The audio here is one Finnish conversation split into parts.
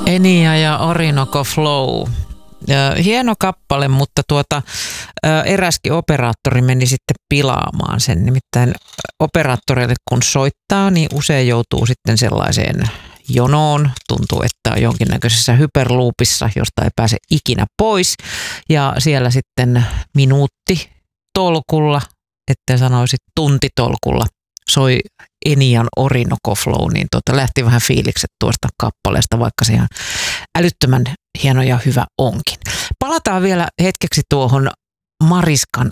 Enia ja Orinoco Flow. Hieno kappale, mutta eräskin operaattori meni sitten pilaamaan sen. Nimittäin operaattoreille kun soittaa, niin usein joutuu sitten sellaiseen jonoon. Tuntuu, että on jonkinnäköisessä hyperloopissa, josta ei pääse ikinä pois. Ja siellä sitten minuutti tolkulla, etten sanoisi tuntitolkulla, soi Enian Orinoco Flow, niin lähti vähän fiilikset tuosta kappaleesta, vaikka se ihan älyttömän hieno ja hyvä onkin. Palataan vielä hetkeksi tuohon Mariskan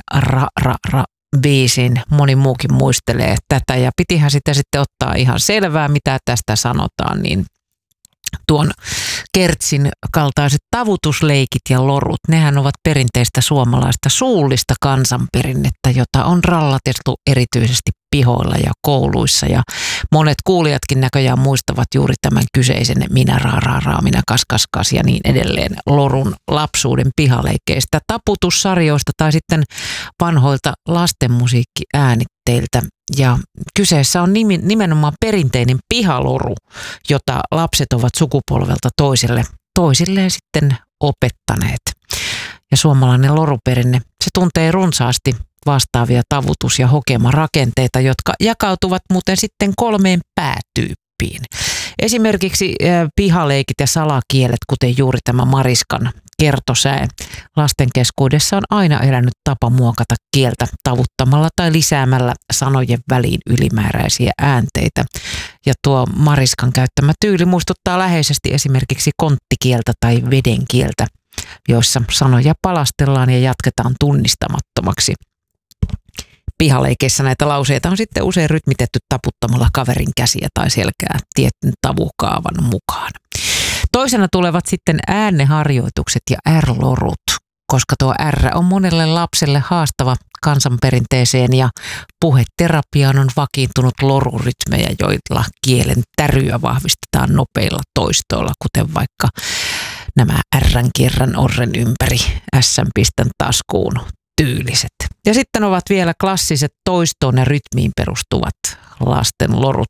biisiin. Moni muukin muistelee tätä ja pitihän sitä sitten ottaa ihan selvää, mitä tästä sanotaan, niin tuon kertsin kaltaiset tavutusleikit ja lorut, nehän ovat perinteistä suomalaista suullista kansanperinnettä, jota on rallateltu erityisesti pihoilla ja kouluissa. Ja monet kuulijatkin näköjään muistavat juuri tämän kyseisen minä raa, minä kas ja niin edelleen lorun lapsuuden pihaleikkeistä, taputussarjoista tai sitten vanhoilta lastenmusiikkiäänitteiltä. Ja kyseessä on nimenomaan perinteinen pihaloru, jota lapset ovat sukupolvelta toisilleen sitten opettaneet. Ja suomalainen loruperinne, se tuntee runsaasti vastaavia tavutus- ja hokemarakenteita, jotka jakautuvat muuten sitten 3 päätyyppiin. Esimerkiksi pihaleikit ja salakielet, kuten juuri tämä Mariskan kertosäe. Lasten keskuudessa on aina elänyt tapa muokata kieltä tavuttamalla tai lisäämällä sanojen väliin ylimääräisiä äänteitä. Ja tuo Mariskan käyttämä tyyli muistuttaa läheisesti esimerkiksi konttikieltä tai vedenkieltä, joissa sanoja palastellaan ja jatketaan tunnistamattomaksi. Pihaleikeissä näitä lauseita on sitten usein rytmitetty taputtamalla kaverin käsiä tai selkää tietyn tavukaavan mukaan. Toisena tulevat sitten ääneharjoitukset ja R-lorut, koska tuo R on monelle lapselle haastava kansanperinteeseen ja puheterapiaan on vakiintunut lorurytmejä, joilla kielen täryä vahvistetaan nopeilla toistoilla, kuten vaikka nämä R:n kierrän orren ympäri, S:n pistän taskuun tyyliset. Ja sitten ovat vielä klassiset toistoon ja rytmiin perustuvat lasten lorut.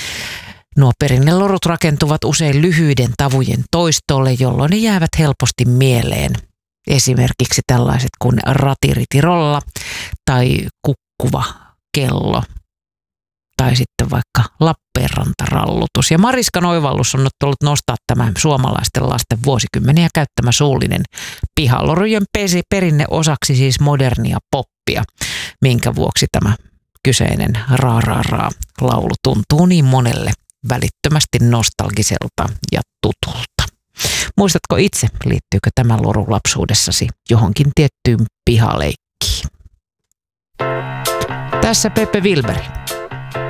Nuo perinnelorut rakentuvat usein lyhyiden tavujen toistolle, jolloin ne jäävät helposti mieleen. Esimerkiksi tällaiset kuin ratiritirolla tai kukkuva kello tai sitten vaikka Lappeenranta-rallutus. Ja Mariskan oivallus on ollut nostaa tämä suomalaisten lasten vuosikymmeniä käyttämä suullinen pihalorujen perinne osaksi siis modernia poppia, minkä vuoksi tämä kyseinen laulu tuntuu niin monelle välittömästi nostalgiselta ja tutulta. Muistatko itse, liittyykö tämä loru lapsuudessasi johonkin tiettyyn pihaleikkiin? Tässä Pepe Wilberi.